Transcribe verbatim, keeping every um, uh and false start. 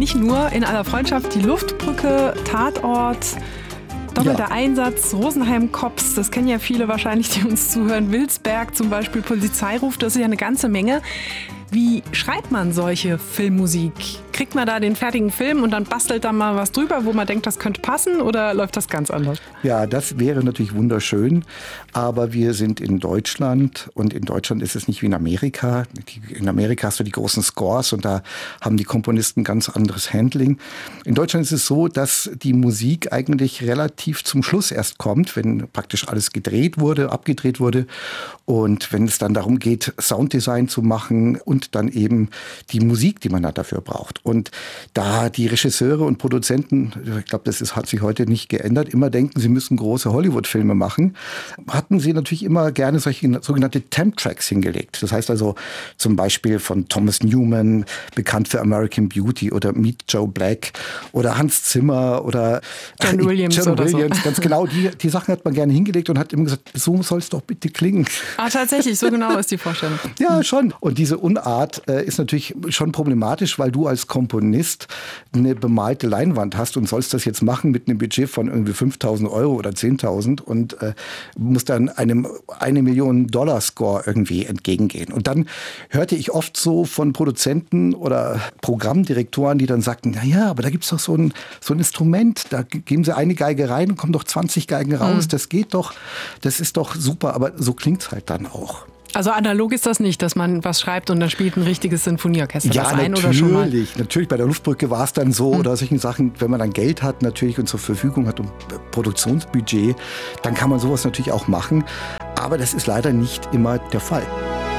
nicht nur in aller Freundschaft, die Luftbrücke, Tatort, doppelter ja. Einsatz, Rosenheim-Cops, das kennen ja viele wahrscheinlich, die uns zuhören. Wilsberg zum Beispiel, Polizeiruf, das ist ja eine ganze Menge. Wie schreibt man solche Filmmusik? Kriegt man da den fertigen Film und dann bastelt da mal was drüber, wo man denkt, das könnte passen, oder läuft das ganz anders? Ja, das wäre natürlich wunderschön, aber wir sind in Deutschland und in Deutschland ist es nicht wie in Amerika. In Amerika hast du die großen Scores und da haben die Komponisten ganz anderes Handling. In Deutschland ist es so, dass die Musik eigentlich relativ zum Schluss erst kommt, wenn praktisch alles gedreht wurde, abgedreht wurde und wenn es dann darum geht, Sounddesign zu machen und dann eben die Musik, die man da dafür braucht. Und da die Regisseure und Produzenten, ich glaube, das ist, hat sich heute nicht geändert, immer denken, sie müssen große Hollywood-Filme machen, hatten sie natürlich immer gerne solche sogenannte Temp-Tracks hingelegt. Das heißt also zum Beispiel von Thomas Newman, bekannt für American Beauty, oder Meet Joe Black oder Hans Zimmer oder John ach, Williams. John oder Williams, so. Ganz genau. Die, die Sachen hat man gerne hingelegt und hat immer gesagt, so soll es doch bitte klingen. Ah, tatsächlich, so genau ist die Vorstellung. Ja, schon. Und diese Unart äh, ist natürlich schon problematisch, weil du als Komponist eine bemalte Leinwand hast und sollst das jetzt machen mit einem Budget von irgendwie fünftausend Euro oder zehntausend und äh, musst dann einem eine Million Dollar Score irgendwie entgegengehen. Und dann hörte ich oft so von Produzenten oder Programmdirektoren, die dann sagten, na ja, aber da gibt's doch so ein, so ein Instrument, da geben sie eine Geige rein und kommen doch zwanzig Geigen raus, mhm. das geht doch, das ist doch super, aber so klingt's halt dann auch. Also analog ist das nicht, dass man was schreibt und dann spielt ein richtiges Sinfonieorchester ja, das ein natürlich, oder schon mal? Natürlich. Bei der Luftbrücke war es dann so, hm. oder solchen Sachen, wenn man dann Geld hat natürlich und zur Verfügung hat und Produktionsbudget, dann kann man sowas natürlich auch machen. Aber das ist leider nicht immer der Fall.